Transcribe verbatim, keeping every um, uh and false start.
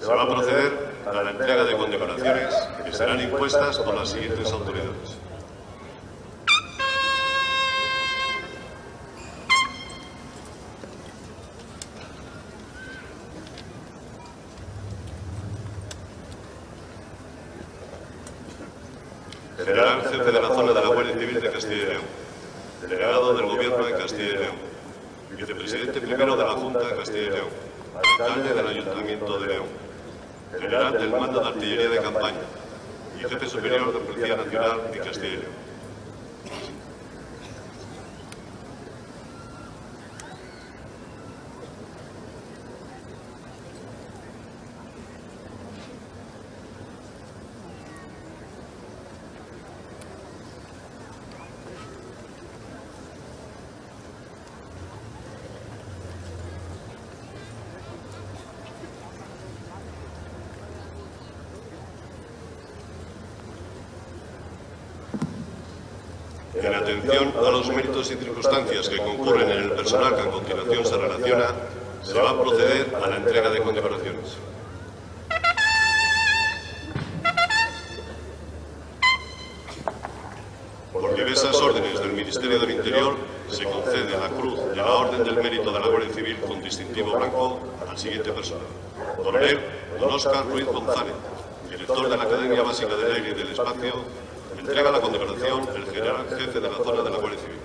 Se va a proceder a la entrega de condecoraciones que serán impuestas por las siguientes autoridades. General Jefe de la Zona de la Guardia Civil de Castilla y León. Delegado del Gobierno de Castilla y León. Vicepresidente primero de la Junta de Castilla y León. Alcalde del Ayuntamiento de León. General del Mando de Artillería de Campaña. Y Jefe Superior de Policía Nacional de Castilla y León. En atención a los méritos y circunstancias que concurren en el personal que a continuación se relaciona, se va a proceder a la entrega de condecoraciones. Por diversas órdenes del Ministerio del Interior, se concede la Cruz de la Orden del Mérito de la Guardia Civil con distintivo blanco al siguiente personal. Coronel Don Óscar Ruiz González, director de la Academia Básica del Aire y del Espacio. Entrega la condecoración el General Jefe de la Zona de la Guardia Civil.